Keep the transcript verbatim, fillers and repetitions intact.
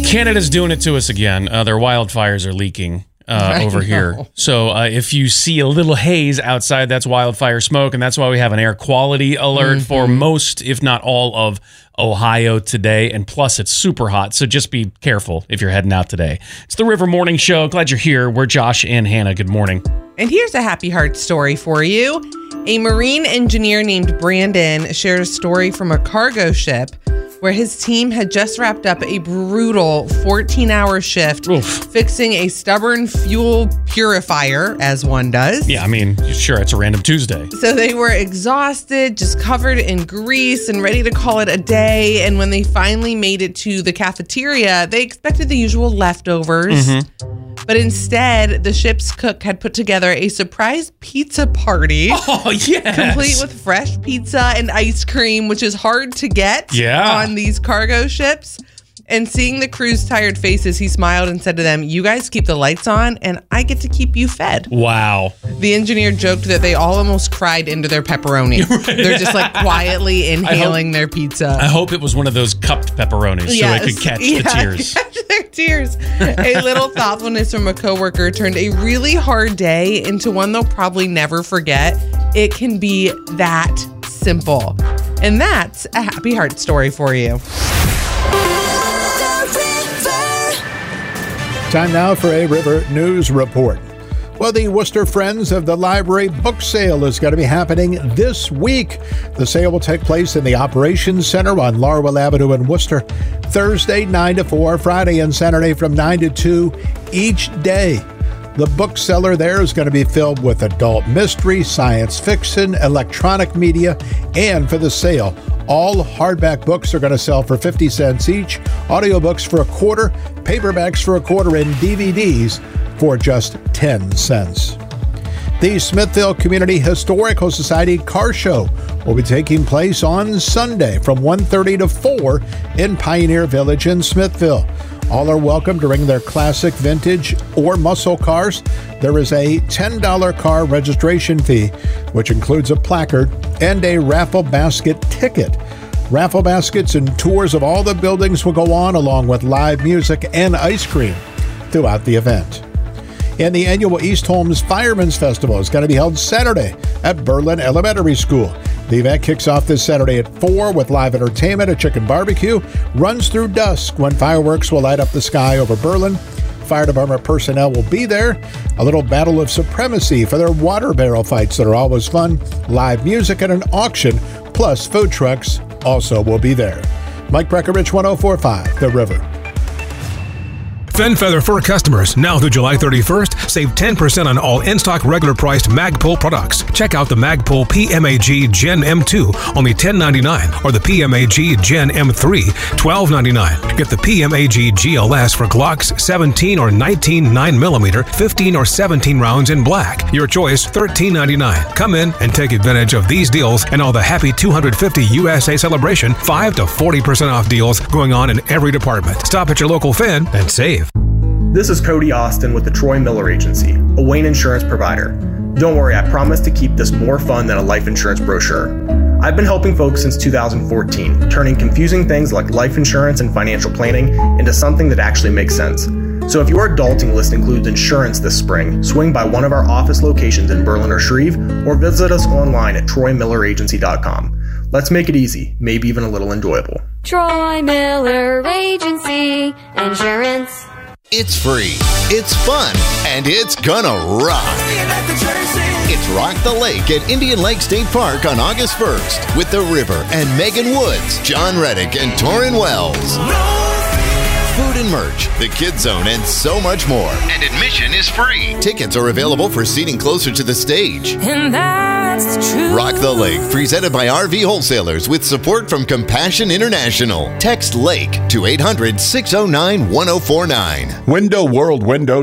Canada's doing it to us again. Uh, their wildfires are leaking uh, over here. So uh, if you see a little haze outside, that's wildfire smoke, and that's why we have an air quality alert mm-hmm. for most, if not all, of Ohio today. And plus, it's super hot, so just be careful if you're heading out today. It's the River Morning Show. Glad you're here. We're Josh and Hannah. Good morning. And here's a happy heart story for you. A marine engineer named Brandon shared a story from a cargo ship where his team had just wrapped up a brutal fourteen-hour shift Oof. fixing a stubborn fuel purifier, as one does. Yeah, I mean, sure, it's a random Tuesday. So they were exhausted, just covered in grease and ready to call it a day. And when they finally made it to the cafeteria, they expected the usual leftovers. Mm-hmm. But instead, the ship's cook had put together a surprise pizza party. Oh, yes. Complete with fresh pizza and ice cream, which is hard to get yeah. on these cargo ships. And seeing the crew's tired faces, he smiled and said to them, "You guys keep the lights on and I get to keep you fed." Wow. The engineer joked that they all almost cried into their pepperoni. Right. They're just like quietly inhaling hope, their pizza. I hope it was one of those cupped pepperonis yes. so they could catch yeah, the tears. Catch their tears. A little thoughtfulness from a coworker turned a really hard day into one they'll probably never forget. It can be that simple. And that's a happy heart story for you. Time now for a River News Report. Well, the Worcester Friends of the Library book sale is going to be happening this week. The sale will take place in the Operations Center on Larwell Avenue in Worcester, Thursday nine to four, Friday and Saturday from nine to two each day. The bookseller there is going to be filled with adult mystery, science fiction, electronic media, and for the sale, all hardback books are going to sell for fifty cents each, audiobooks for a quarter, paperbacks for a quarter, and D V Ds for just ten cents. The Smithville Community Historical Society Car Show will be taking place on Sunday from one thirty to four in Pioneer Village in Smithville. All are welcome to bring their classic, vintage, or muscle cars. There is a ten dollars car registration fee, which includes a placard and a raffle basket ticket. Raffle baskets and tours of all the buildings will go on, along with live music and ice cream throughout the event. And the annual East Holmes Firemen's Festival is going to be held Saturday at Berlin Elementary School. The event kicks off this Saturday at four with live entertainment, a chicken barbecue, runs through dusk when fireworks will light up the sky over Berlin. Fire department personnel will be there. A little battle of supremacy for their water barrel fights that are always fun. Live music and an auction, plus food trucks also will be there. Mike Breckenridge, one oh four point five, The River. Fenn Feather Fur customers, now through July thirty-first, save ten percent on all in-stock regular priced Magpul products. Check out the Magpul P M A G Gen M two, only ten ninety-nine, or the P M A G Gen M three, twelve ninety-nine. Get the P M A G G L S for Glocks seventeen or nineteen nine millimeter, fifteen or seventeen rounds in black. Your choice, thirteen ninety-nine. Come in and take advantage of these deals and all the happy two hundred fifty U S A celebration five to forty percent off deals going on in every department. Stop at your local Fenn and save. This is Cody Austin with the Troy Miller Agency, a Wayne insurance provider. Don't worry, I promise to keep this more fun than a life insurance brochure. I've been helping folks since two thousand fourteen, turning confusing things like life insurance and financial planning into something that actually makes sense. So if your adulting list includes insurance this spring, swing by one of our office locations in Berlin or Shreve, or visit us online at troy miller agency dot com. Let's make it easy, maybe even a little enjoyable. Troy Miller Agency Insurance. It's free, it's fun, and it's gonna rock. It's Rock the Lake at Indian Lake State Park on August first with The River and Megan Woods, John Reddick, and Torrin Wells. Food and merch, the Kids Zone, and so much more. And admission is free. Tickets are available for seating closer to the stage. And that's the truth. Rock the Lake, presented by R V Wholesalers with support from Compassion International. Text LAKE to eight hundred, six oh nine, one oh four nine. Window World Windows